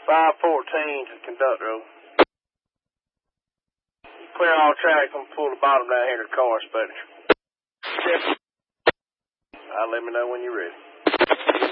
514 to the conductor. Clear all traffic. I'm pull the bottom down here to the car, Inspector. Let me know when you're ready.